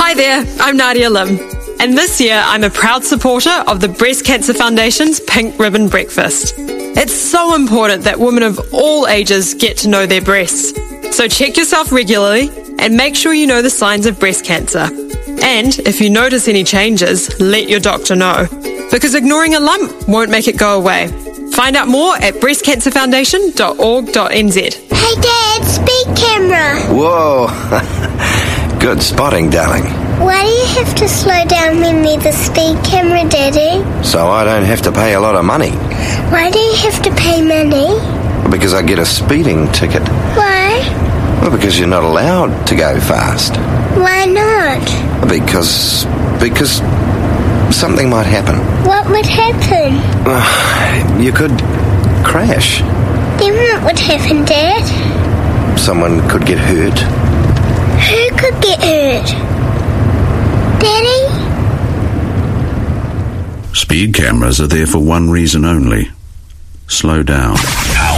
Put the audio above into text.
Hi there, I'm Nadia Lim, and this year I'm a proud supporter of the Breast Cancer Foundation's Pink Ribbon Breakfast. It's so important that women of all ages get to know their breasts. So check yourself regularly and make sure you know the signs of breast cancer. And if you notice any changes, let your doctor know, because ignoring a lump won't make it go away. Find out more at breastcancerfoundation.org.nz. Hey Dad, speed camera. Whoa. Good spotting, darling. Why do you have to slow down when there's a speed camera, Daddy? So I don't have to pay a lot of money. Why do you have to pay money? Because I get a speeding ticket. Why? Well, because you're not allowed to go fast. Why not? Because something might happen. What would happen? You could crash. Then what would happen, Dad? Someone could get hurt. Who could get hurt? Daddy? Speed cameras are there for one reason only: slow down.